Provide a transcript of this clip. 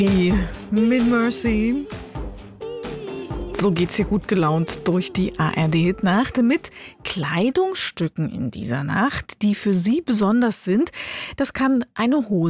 Mit Mercy. So geht's hier gut gelaunt durch die ARD-Hitnacht mit Kleidungsstücken in dieser Nacht, die für Sie besonders sind. Das kann eine Hose